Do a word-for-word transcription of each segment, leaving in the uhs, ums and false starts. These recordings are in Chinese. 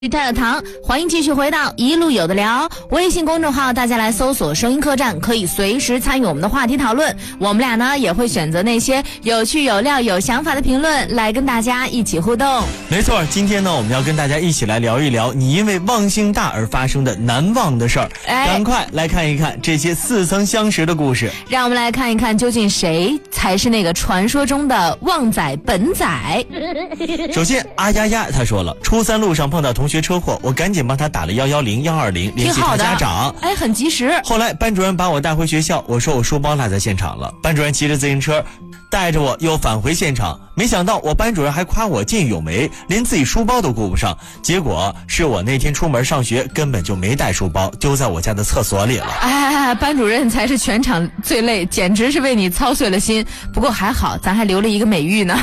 太堂，欢迎继续回到一路有的聊。微信公众号大家来搜索声音客栈，可以随时参与我们的话题讨论。我们俩呢也会选择那些有趣有料有想法的评论来跟大家一起互动。 没错，今天呢我们要跟大家一起来聊一聊你因为忘性大而发生的难忘的事儿。哎，赶快来看一看这些似曾相识的故事。 让我们来看一看究竟谁才是那个传说中的旺仔本仔。 首先阿丫丫他说了，初三路上碰到同学学车祸，我赶紧帮他打了一一零、一二零，联系他家长。 哎，很及时。 后来班主任把我带回学校，我说我书包落在现场了。班主任骑着自行车带着我又返回现场，没想到我班主任还夸我见义勇为，连自己书包都顾不上。结果是我那天出门上学根本就没带书包，丢在我家的厕所里了。 哎，班主任才是全场最累，简直是为你操碎了心。不过还好，咱还留了一个美誉呢。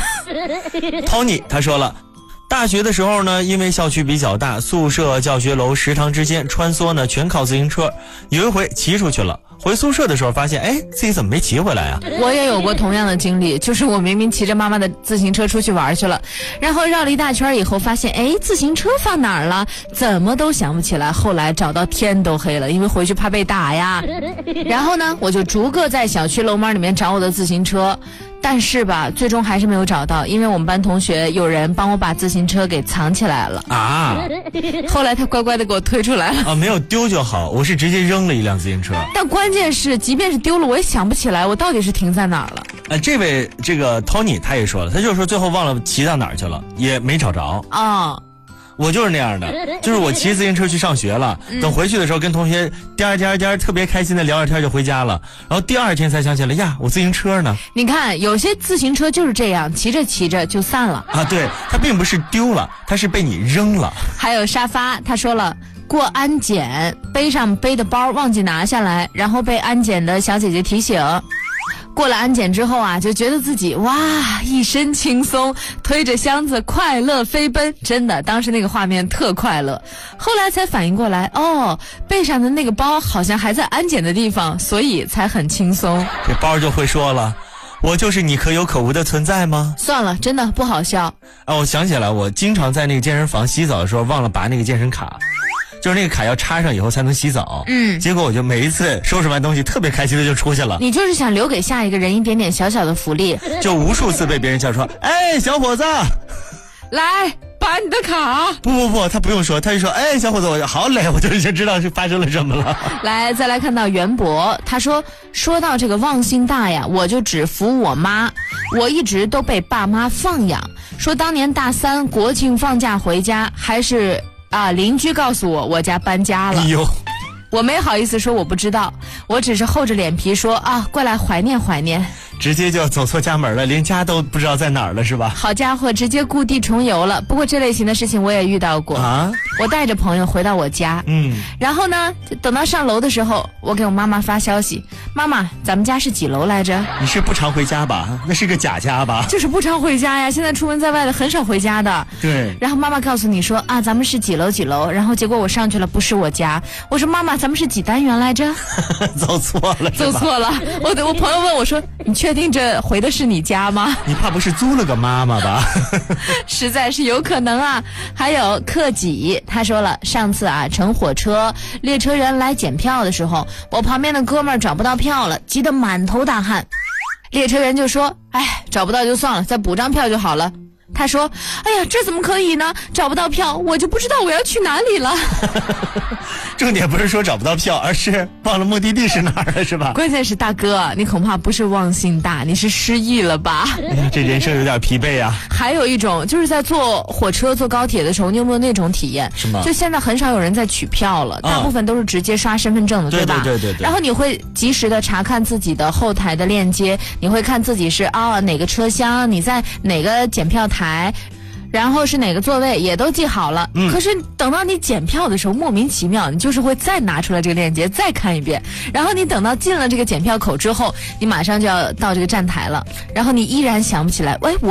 Tony 他说了，大学的时候呢，因为校区比较大，宿舍、教学楼、食堂之间穿梭呢全靠自行车。有一回骑出去了，回宿舍的时候发现，哎，自己怎么没骑回来啊？ 我也有过同样的经历，就是我明明骑着妈妈的自行车出去玩去了，然后绕了一大圈以后发现，哎，自行车放哪儿了？怎么都想不起来。后来找到天都黑了，因为回去怕被打呀。然后呢，我就逐个在小区楼门里面找我的自行车。但是吧，最终还是没有找到，因为我们班同学有人帮我把自行车给藏起来了啊。 后来他乖乖的给我推出来了啊，没有丢就好，我是直接扔了一辆自行车。 但关键是，即便是丢了，我也想不起来我到底是停在哪儿了。 呃，这位这个 Tony 他也说了，他就是说最后忘了骑到哪儿去了，也没找着啊。 我就是那样的，就是我骑自行车去上学了，等回去的时候跟同学颠颠颠特别开心的聊着天就回家了，然后第二天才想起来呀，我自行车呢？ 你看有些自行车就是这样，骑着骑着就散了啊。对，它并不是丢了，它是被你扔了。 还有沙发，他说了，过安检背上背的包忘记拿下来，然后被安检的小姐姐提醒。过了安检之后啊，就觉得自己哇一身轻松，推着箱子快乐飞奔，真的当时那个画面特快乐。后来才反应过来，哦，背上的那个包好像还在安检的地方，所以才很轻松。 这包就会说了，我就是你可有可无的存在吗？ 算了，真的不好笑啊！我想起来，我经常在那个健身房洗澡的时候忘了拔那个健身卡，就是那个卡要插上以后才能洗澡。嗯，结果我就每一次收拾完东西特别开心的就出去了。 你就是想留给下一个人一点点小小的福利， 就无数次被别人叫说，哎，小伙子， 来拔你的卡。 不不不，他不用说，他就说，哎，小伙子，我好累，我就已经知道是发生了什么了。 来，再来看到袁博，他说，说到这个忘性大呀，我就只服我妈，我一直都被爸妈放养。说当年大三国庆放假回家，还是啊，邻居告诉我我家搬家了。哎呦，我没好意思说我不知道，我只是厚着脸皮说啊，过来怀念怀念。 直接就走错家门了，连家都不知道在哪儿了，是吧？ 好家伙，直接故地重游了。不过这类型的事情我也遇到过啊。我带着朋友回到我家，嗯，然后呢，等到上楼的时候，我给我妈妈发消息，妈妈，咱们家是几楼来着？ 你是不常回家吧？那是个假家吧？ 就是不常回家呀，现在出门在外的很少回家的。 对。然后妈妈告诉你说啊，咱们是几楼几楼，然后结果我上去了，不是我家。我说妈妈，咱们是几单元来着？ 走错了， 走错了。我我朋友问我说，你确定这回的是你家吗？ 你怕不是租了个妈妈吧？ 实在是有可能啊。还有克己，他说了，上次啊乘火车，列车员来检票的时候，我旁边的哥们儿找不到票了，急得满头大汗。列车员就说，哎，找不到就算了，再补张票就好了。他说，哎呀，这怎么可以呢？找不到票，我就不知道我要去哪里了。 重点不是说找不到票，而是忘了目的地是哪儿了，是吧？ 关键是大哥，你恐怕不是忘性大，你是失忆了吧？ 哎呀，这人生有点疲惫啊。 还有一种就是在坐火车、坐高铁的时候，你有没有那种体验？ 什么？ 就现在很少有人在取票了，大部分都是直接刷身份证的， 对吧？ 对对对对。 然后你会及时的查看自己的后台的链接，你会看自己是啊、哦、哪个车厢，你在哪个检票台。然后是哪个座位也都记好了，嗯，可是等到你检票的时候，莫名其妙，你就是会再拿出来这个链接再看一遍，然后你等到进了这个检票口之后，你马上就要到这个站台了，然后你依然想不起来，喂，我是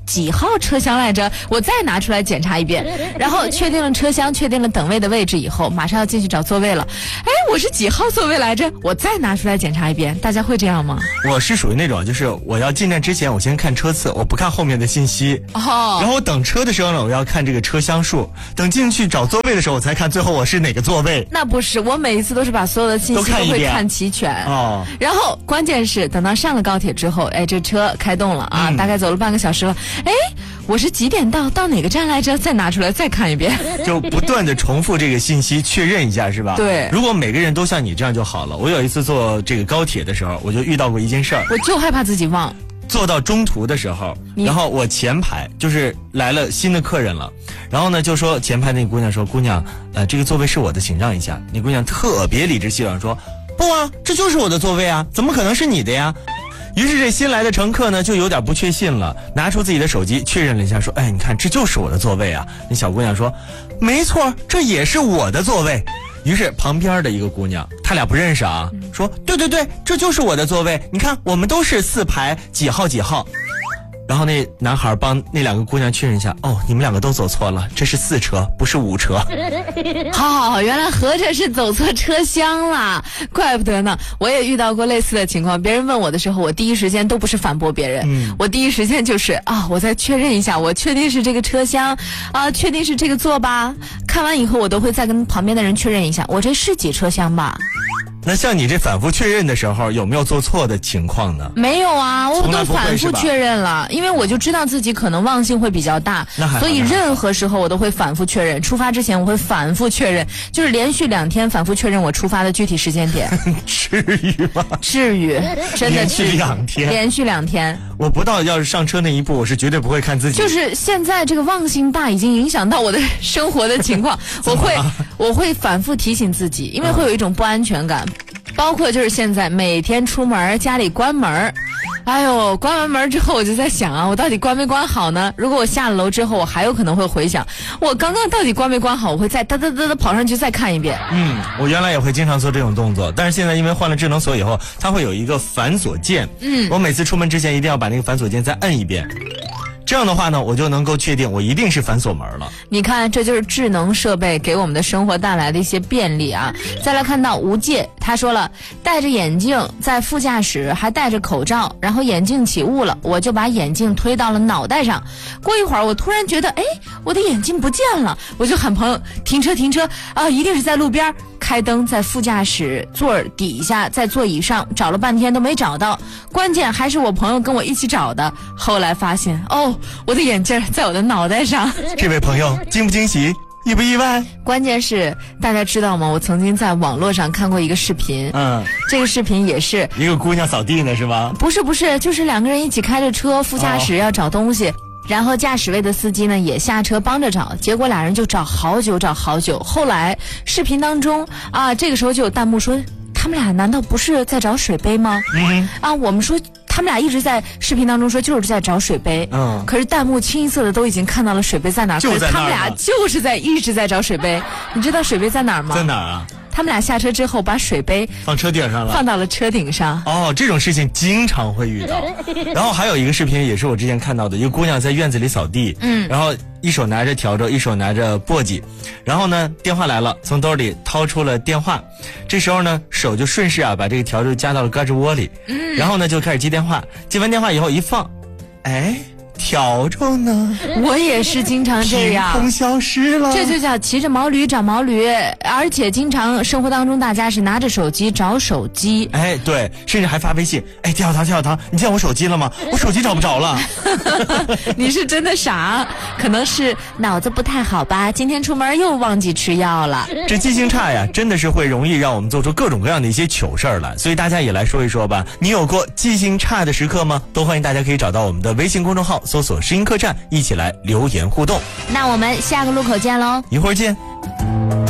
几号车厢来着？我再拿出来检查一遍，然后确定了车厢，确定了等位的位置以后，马上要进去找座位了。哎，我是几号座位来着？我再拿出来检查一遍。大家会这样吗？ 我是属于那种，就是我要进站之前，我先看车次，我不看后面的信息。 哦。 然后我等车的时候呢，我要看这个车厢数。等进去找座位的时候，我才看最后我是哪个座位。 那不是，我每一次都是把所有的信息都会看齐全。 哦。 然后关键是等到上了高铁之后，哎，这车开动了啊，嗯、大概走了半个小时了。哎，我是几点到？到哪个站来着？再拿出来再看一遍， 就不断的重复这个信息，确认一下，是吧？ 对。 如果每个人都像你这样就好了。我有一次坐这个高铁的时候，我就遇到过一件事儿， 我就害怕自己忘。 坐到中途的时候，然后我前排就是来了新的客人了，然后呢就说前排那个姑娘说：“姑娘，呃，这个座位是我的，请让一下。”那姑娘特别理直气壮说：“不啊，这就是我的座位啊，怎么可能是你的呀？”于是这新来的乘客呢就有点不确信了，拿出自己的手机确认了一下，说：“哎，你看这就是我的座位啊。”那小姑娘说：“没错，这也是我的座位。”于是旁边的一个姑娘，他俩不认识啊，说：“对对对，这就是我的座位，你看我们都是四排几号几号。”然后那男孩帮那两个姑娘确认一下，哦，你们两个都走错了，这是四车，不是五车。 好，原来合着是走错车厢了，怪不得呢。我也遇到过类似的情况，别人问我的时候，我第一时间都不是反驳别人，嗯、我第一时间就是啊，我再确认一下，我确定是这个车厢啊，确定是这个座吧。看完以后，我都会再跟旁边的人确认一下，我这是几车厢吧。 那像你这反复确认的时候，有没有做错的情况呢？ 没有啊，我都反复确认了，因为我就知道自己可能忘性会比较大，所以任何时候我都会反复确认。出发之前我会反复确认，就是连续两天反复确认我出发的具体时间点。 至于吗？ 至于，真的是连续两天， 连续两天。 我不到要是上车那一步，我是绝对不会看自己。 就是现在这个忘性大，已经影响到我的生活的情况，我会我会反复提醒自己，因为会有一种不安全感。包括就是现在每天出门家里关门，哎呦，关完门之后我就在想啊，我到底关没关好呢？如果我下了楼之后，我还有可能会回想我刚刚到底关没关好，我会再哒哒哒哒跑上去再看一遍。 嗯，我原来也会经常做这种动作，但是现在因为换了智能锁以后，它会有一个反锁键，嗯，我每次出门之前一定要把那个反锁键再摁一遍。这样的话呢，我就能够确定我一定是反锁门了。 你看，这就是智能设备给我们的生活带来的一些便利啊。再来看到吴界，他说了，戴着眼镜在副驾驶还戴着口罩，然后眼镜起雾了，我就把眼镜推到了脑袋上。过一会儿我突然觉得，哎，我的眼镜不见了，我就喊朋友停车停车啊，一定是在路边。开灯在副驾驶座底下，在座椅上找了半天都没找到，关键还是我朋友跟我一起找的。后来发现，哦，我的眼镜在我的脑袋上。 这位朋友惊不惊喜，意不意外？ 关键是大家知道吗？我曾经在网络上看过一个视频，嗯，这个视频也是一个姑娘扫地呢，是吗？ 不是不是，就是两个人一起开着车，副驾驶要找东西。哦，然后驾驶位的司机呢也下车帮着找，结果俩人就找好久找好久。后来视频当中啊，这个时候就有弹幕说，他们俩难道不是在找水杯吗？嗯，啊，我们说他们俩一直在视频当中说就是在找水杯，嗯，可是弹幕清一色的都已经看到了水杯在哪儿，可是他们俩就是在一直在找水杯。你知道水杯在哪儿吗？ 在哪儿啊？ 他们俩下车之后把水杯放车顶上了， 放到了车顶上。 哦，这种事情经常会遇到。然后还有一个视频也是我之前看到的，一个姑娘在院子里扫地，嗯，然后一手拿着笤帚，一手拿着簸箕，然后呢电话来了，从兜里掏出了电话，这时候呢手就顺势啊把这个笤帚夹到了胳肢窝里，嗯，然后呢就开始接电话，接完电话以后一放，哎，笤帚呢？我也是经常这样， 凭空消失了。 这就叫骑着毛驴找毛驴，而且经常生活当中大家是拿着手机找手机。 哎，对，甚至还发微信，哎，跳跳跳跳，你见我手机了吗？我手机找不着了。 你是真的傻，可能是脑子不太好吧？今天出门又忘记吃药了。 这记性差呀，真的是会容易让我们做出各种各样的一些糗事儿来。所以大家也来说一说吧，你有过记性差的时刻吗？都欢迎大家可以找到我们的微信公众号。搜索声音客栈，一起来留言互动。 那我们下个路口见喽， 一会儿见。